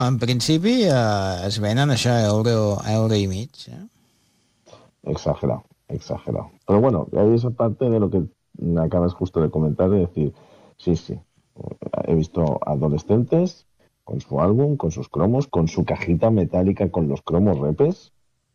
En principi es venen això a euro i mig. Exagerado. Pero bueno, hay esa parte de lo que acabas justo de comentar, de decir, sí, he visto adolescentes con su álbum, con sus cromos, con su cajita metálica con los cromos repes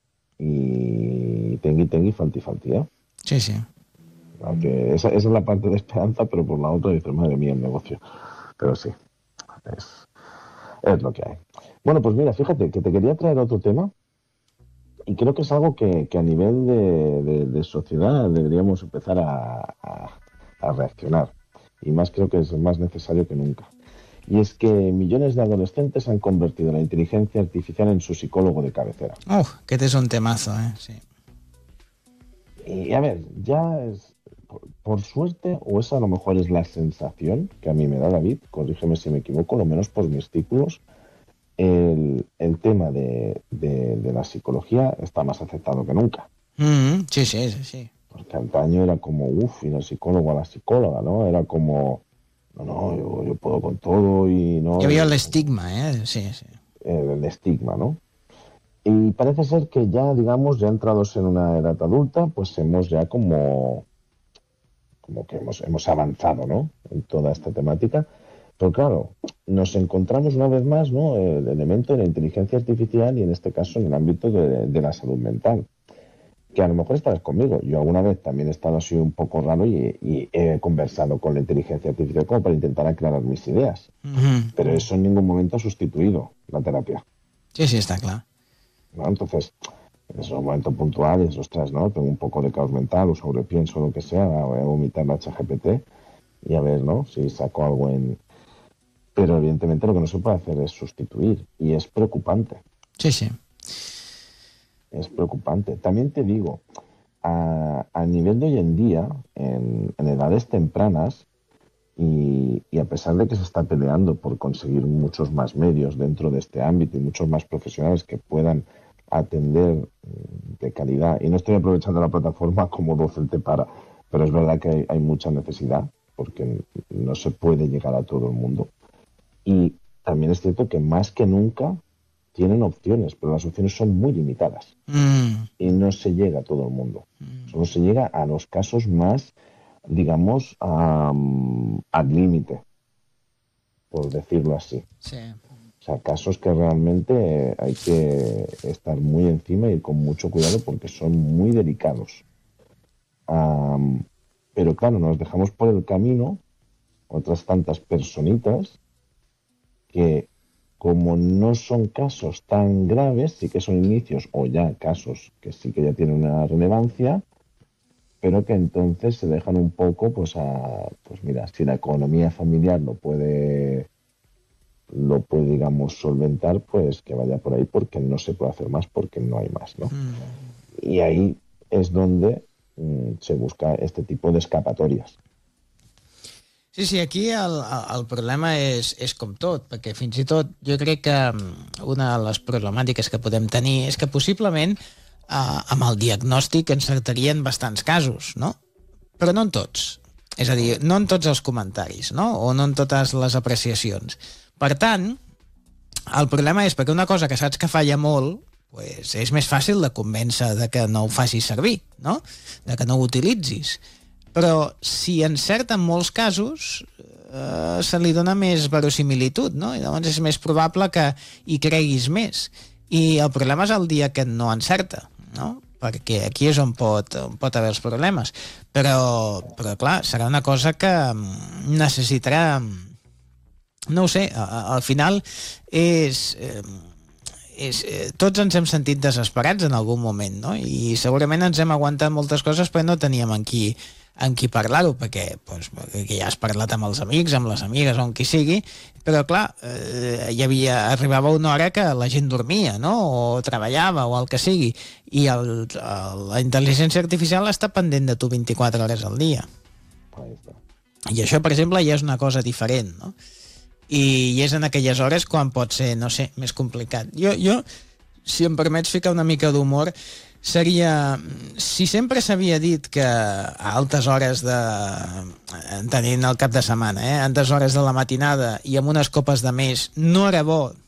y tengui, falti, ¿eh? Sí. Aunque esa es la parte de esperanza, pero por la otra dices, madre mía, el negocio. Pero sí, es lo que hay. Bueno, pues mira, fíjate que te quería traer otro tema y creo que es algo que a nivel de sociedad deberíamos empezar a reaccionar. Y más creo que es más necesario que nunca. Y es que millones de adolescentes han convertido la inteligencia artificial en su psicólogo de cabecera. Que es un temazo, sí. Y a ver, ya es, por suerte, o esa a lo mejor es la sensación que a mí me da, David, corrígeme si me equivoco, lo menos por mis círculos, el tema de la psicología está más aceptado que nunca. Sí. Porque antaño era como, ir al psicólogo a la psicóloga, ¿no? Era como, yo puedo con todo y no... Que había el estigma, sí. El estigma, ¿no? Y parece ser que ya, digamos, ya entrados en una edad adulta, pues hemos ya como que hemos avanzado, ¿no? En toda esta temática. Pero claro, nos encontramos una vez más, ¿no? El elemento de la inteligencia artificial y en este caso en el ámbito de la salud mental. Que a lo mejor estarás conmigo. Yo alguna vez también he estado así un poco raro y he conversado con la inteligencia artificial como para intentar aclarar mis ideas. Pero eso en ningún momento ha sustituido la terapia. Sí, está claro. ¿No? Entonces, en esos momentos puntuales, ostras, ¿no? Tengo un poco de caos mental o sobrepienso lo que sea, voy a vomitar la ChatGPT y a ver, ¿no? Si saco algo en... Pero evidentemente lo que no se puede hacer es sustituir y es preocupante. Sí. Es preocupante. También te digo, a nivel de hoy en día, en edades tempranas, y a pesar de que se está peleando por conseguir muchos más medios dentro de este ámbito y muchos más profesionales que puedan atender de calidad, y no estoy aprovechando la plataforma como docente pero es verdad que hay mucha necesidad porque no se puede llegar a todo el mundo. Y también es cierto que más que nunca tienen opciones, pero las opciones son muy limitadas y no se llega a todo el mundo. Solo se llega a los casos más, digamos, al límite, por decirlo así. Sí. O sea, casos que realmente hay que estar muy encima y ir con mucho cuidado porque son muy delicados. Pero claro, nos dejamos por el camino otras tantas personitas que, como no son casos tan graves, sí que son inicios o ya casos que sí que ya tienen una relevancia, pero que entonces se dejan un poco, pues mira, si la economía familiar lo puede, digamos, solventar, pues que vaya por ahí porque no se puede hacer más, porque no hay más, ¿no? Y ahí es donde se busca este tipo de escapatorias. Sí, aquí el problema és com tot, perquè fins i tot jo crec que una de les problemàtiques que podem tenir és que possiblement amb el diagnòstic encertarien bastants casos, no? Però no en tots. És a dir, no en tots els comentaris, no? O no en totes les apreciacions. Per tant, el problema és perquè una cosa que saps que falla molt, pues és més fàcil de convèncer de que no ho facis servir, no? De que no ho utilitzis. Però si encerta en molts casos se li dona més verosimilitud, no? I llavors és més probable que hi creguis més. I el problema és el dia que no encerta, no? Perquè aquí és on pot haver els problemes. Però clar, serà una cosa que necessitarà... No ho sé, al final tots ens hem sentit desesperats en algun moment, no? I segurament ens hem aguantat moltes coses però no teníem en qui parlar-ho, perquè ja has parlat amb els amics, amb les amigues o amb qui sigui, però clar, arribava una hora que la gent dormia, no? O treballava o el que sigui, i la intel·ligència artificial està pendent de tu 24 hores al dia. I això, per exemple, ja és una cosa diferent, no? I és en aquelles hores quan pot ser, no sé, més complicat. Jo, si em permets ficar una mica d'humor, seria, si sempre s'havia dit que a altes hores tenint el cap de setmana, a altes hores de la matinada i amb unes copes de més no era bo